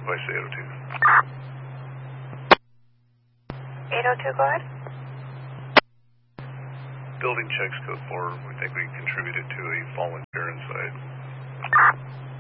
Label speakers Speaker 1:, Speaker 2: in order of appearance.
Speaker 1: Device 802.
Speaker 2: 802, go ahead.
Speaker 1: Building checks code 4. We think we contributed to a fallen chair inside.